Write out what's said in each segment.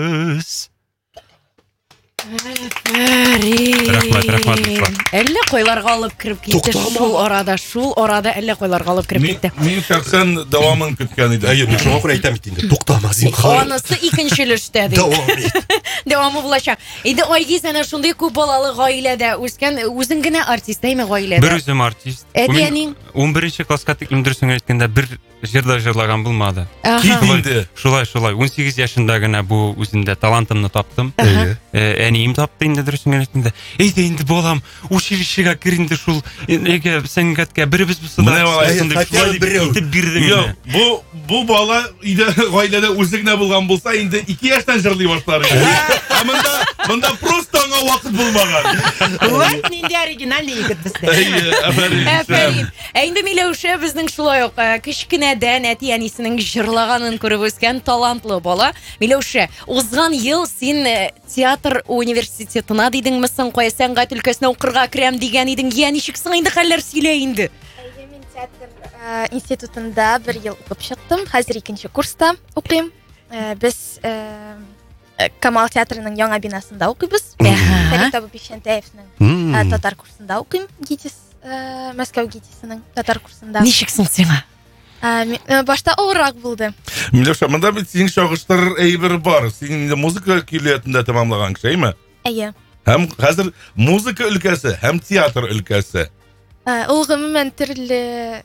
Рахмат. Әллә қойларға алып кіріп кетті. Шул арада әллә қойларға алып кіріп кетті. Мен шәхсән давамын көткән иде. Әйе, мен шуңа күрә әйтәм бит инде. Туктама, зинһар. Анысы икенчелештә ди. Дәвам ит. Дәвамы булачак. Инде Айгиз әнә шундый күп балалы гаиләдә үскән, үзең генә артист әйме гаиләдә? Бер үзем артист. Әтиәнең 11 класска тиклем дөресен әйткәндә бер җырда җырлаган булмады. Килде. Шулай. 18 яшында гына бу үзендә талантымны таптым. Әнием тапты инде дөресен әйткәндә. Әйдә инде балам, училищега кир инде шул. Әгә сәнгатькә беребез булса да итеп бирдем. Бу бала гаиләдә үзе генә булган булса, инде 2 яшьтән җырлый башлар иде. Монда просто аңа вакыт булмаган. Вот нинди оригинальный егет бездә. Әфәрин. Инде Миләүшә безнең шулай ук кечкенәдән әти-әнисенең җырлаганын күреп үскән талантлы бала. Миләүшә, узган ел син театр университетына дидеңме соң, кая сәнгать өлкәсенә укырга керәм дигән идең. Я ничек соң инде хәлләр сөйлә инде. Мен театр институтында 1 ел укып чыктым. Хәзер 2нче курста укыйм. Без Камал театрының яңа бинасында укыйбыз. Фәрит Абупишентаевның татар курсында укыйм. ГИТИС, Мәскәү ГИТИСының татар курсында. Ничек соң сиңа? Башта авыррак булды. Миләүшә, монда бит синең чагыштыр әйбер бар. Син инде музыка киләтендә тәмамлаган кеше, әйме? Әйе. Һәм хәзер музыка өлкәсе һәм театр өлкәсе. Ул гомумән төрле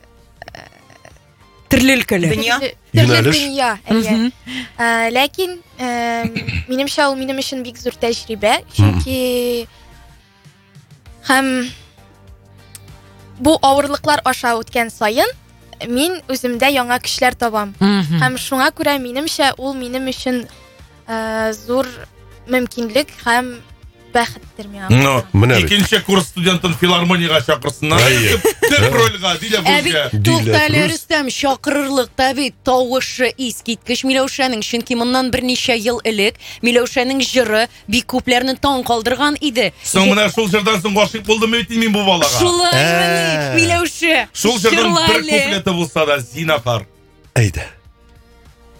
Өлкәле. Дөнья. Әйе. Ләкин минемчә ул минем өчен бик зур тәҗрибә, чөнки һәм бу авырлыклар аша үткән саен мин үземдә яңа көчләр табам. Һәм шуңа күрә минемчә ул минем өчен зур мөмкинлек һәм бәхеттер миңа. Икенче курс студентын филармониягә чакырсыннар. Төп рольгә дилә булды. Туктале Рөстәм, чакырырлык та бит тавышы искиткеч Миләүшәнең, чөнки моннан берничә ел элек Миләүшәнең җыры бик күпләрне таң калдырган иде. Соң менә шул җырдан соң гашыйк булдымы бит мин бу балага? Шулай Миләүшә. Шул җырдан бер куплеты булса да, зинахар. Әйдә.